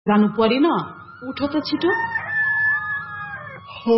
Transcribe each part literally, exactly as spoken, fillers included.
जानु परेन, उठो त छिटो। हो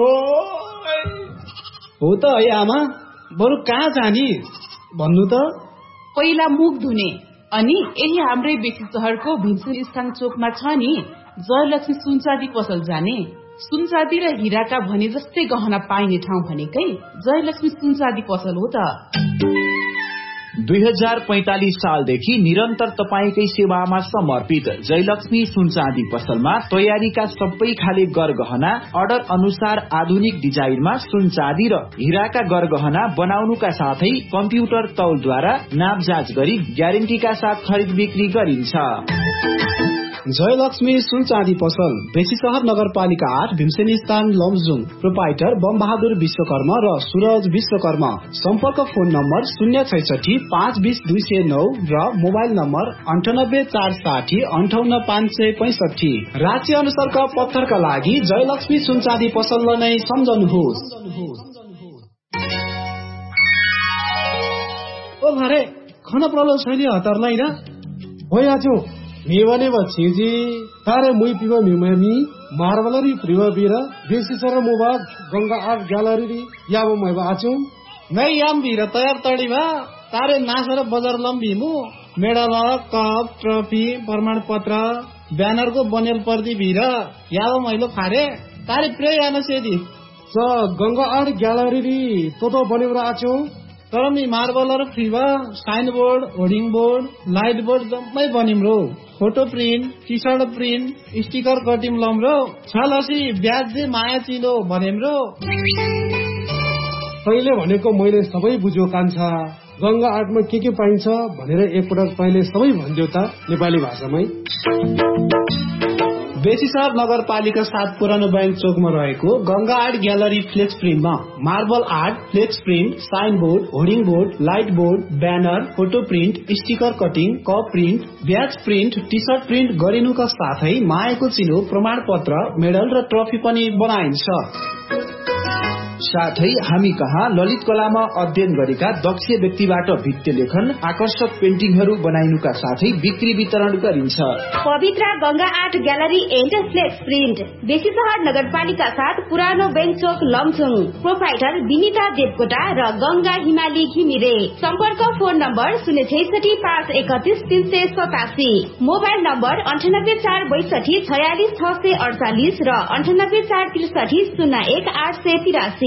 हो त है आमा, बरु कहाँ जाने भन्नु त। पहिला मुख धुने, अनि यही हाम्रै बेसी शहरको भीमसेन स्थान चोकमा छ नि जयलक्ष्मी सुनचाँदी पसल जाने। सुनचाँदी र हिराका भने जस्तै गहना पाइने ठाउँ भनेकै जयलक्ष्मी सुनचाँदी पसल हो त। दुई हजार पैंतालीस सालदेखि निरन्तर तपाईकै सेवामा समर्पित जयलक्ष्मी सुनचाँदी पसलमा तयारीका सबै खाले गरगहना अर्डर अनुसार आधुनिक डिजाइनमा सुनचाँदी र हिराका गरगहना बनाउनुका साथै कम्प्युटर तौलद्वारा नापजाँच गरी ग्यारेन्टीका साथ खरिद बिक्री गरिन्छ। जयलक्ष्मी सुनचाँदी पसल बेसी शहर नगरपालिका आठ भीमसेन स्थान लमजुङ। प्रोपाइटर बम बहादुर विश्वकर्मा र सूरज विश्वकर्मा। सम्पर्क फोन नम्बर शून्य छैसठी पाँच बीस दुई सय नौ र मोबाइल नम्बर अन्ठानब्बे चार साठी अन्ठाउन्न पाँच सय पैंसठी। राज्य अनुसारका पत्थरका लागि जयलक्ष्मी सुनचाँदी पसललाई नै सम्झनुहोस्। ओ भरे खाना प्रलो छैन हतारलाई न होयाचो मेवने बच्चीजी तारे मुई पिवा मिममी मार्बलरी प्रिवा बिरा देसी सर मुबाग गंगा आर्ट ग्यालरी याबो मैबा आचो मैं याम बिरा तयार तड़ी भा तारे नासर बजार लम्बी मु मेडल कप ट्रफी प्रमाण पत्र ब्यानर को बनेल पर्दी बिरा याबो मैलो खारे तारे प्रे याना सेदी स गंगा आर्ट ग्यालरी तो तो बनेबरा आचो तर नि मार्बलर फ्रीवा sign board hoarding board light board जम्मै बनिम रो। Photo print T short print sticker कटिम lump रो छलसी ब्याज माया चिलो भनेम रो। तैले भनेको मैले सबै बुझ्यो कान्छा। गंगा आर्टमा के के पाइन्छ भनेर एकपटक तैले सबै भन्दियो त नेपाली भाषामै। बेसी शहर नगरपालिका सात पुरानो बैंक चोकमा रहेको Ganga art gallery flex प्रिन्टमा marble art, flex print, sign board, hoarding board, light board, banner, photo print, sticker cutting, cup print, ब्याज प्रिन्ट, टी सर्ट प्रिन्ट गरिनुका साथै मायाको चिलो, प्रमाण पत्र, मेडल र ट्रफी पनि बनाइन्छ। साथै हामी कहाँ ललित कलामा अध्ययन गरेका दक्ष व्यक्तिबाट भित्ते लेखन, आकर्षक पेन्टिङहरू बनाइनुका साथै बिक्री वितरण गरिन्छ। पवित्र Ganga art gallery and flex print बेसी शहर नगरपालिका साथ पुरानो बैंक चोक लमजुङ। प्रोपाइटर विनिता देवकोटा र गंगा हिमाली घिमिरे। सम्पर्क फोन नम्बर शून्य छैसठी पाँच एकतिस तीन सय सतासी, मोबाइल नम्बर अन्ठानब्बे चार बैसठी छयालिस छ सय अडचालिस र अन्ठानब्बे चार त्रिसठी शून्य एक आठ सय तिरासी।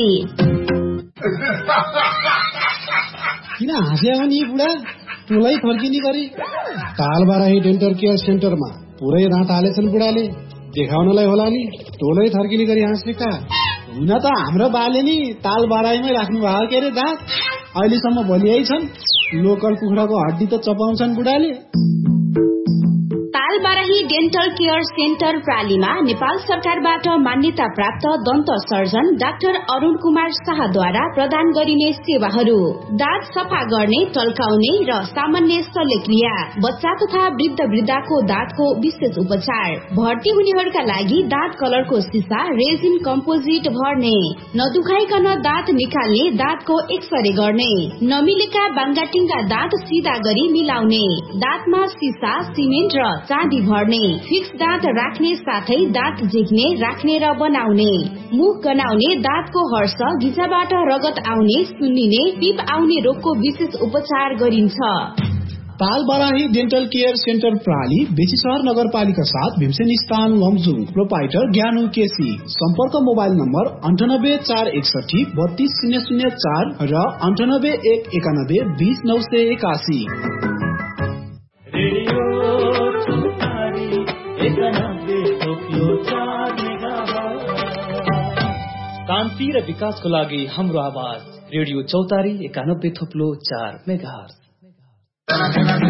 किन हाँस्या नि बुढा टोलै फर्किने गरी तालबाराही डेन्टल केयर सेन्टरमा पुरै रात हालेछन् बुढाले देखाउनलाई होला नि टोलै थर्किने गरी हाँसेका। हुन त हाम्रो बाले नि तालबाराहीमै राख्नु भएको के अरे दाँत अहिलेसम्म भोलि छन्। लोकल कुखुराको हड्डी त चपाउँछन् बुढाले। तालबाराही डेन्टल केयर सेन्टर प्रालीमा नेपाल सरकारबाट मान्यता प्राप्त दन्त सर्जन डाक्टर अरुण कुमार शाहद्वारा प्रदान गरिने सेवाहरू दाँत सफा गर्ने, टल्काउने र सामान्य शल्यक्रिया, बच्चा तथा वृद्ध वृद्धाको दाँतको विशेष उपचार, भर्ती हुनेहरूका लागि दाँत कलरको सिसा रेजिन कम्पोजिट भर्ने, नदुखाइकन दाँत निकाल्ने, दाँतको एक्सरे गर्ने, नमिलेका बाङ्गाटिङ्गा दाँत सिधा गरी मिलाउने, दाँतमा सिसा सिमेन्ट र चाँदी भर्ने, फिक्स दाँत राख्ने साथै दाँत झिक्ने, राख्ने र बनाउने, मुख गनाउने, दाँतको हर्ष घिचाबाट रगत आउने, सुन्निने, पिप आउने रोगको विशेष उपचार गरिन्छ। तालबाराही डेन्टल केयर सेन्टर प्राली बेसी शहर नगरपालिका साथ भीमसेन स्थान लमजुङ। प्रोपाइटर ज्ञानु केसी। सम्पर्क मोबाइल नम्बर अन्ठानब्बे चार एकसठी बत्तीस शून्य शून्य चार र अन्ठानब्बे एक एकानब्बे बीस नौ सय एकासी। शान्ति र विकासको लागि हाम्रो आवाज रेडियो चौतारी एकानब्बे थोप्लो चार मेगाहर्ज।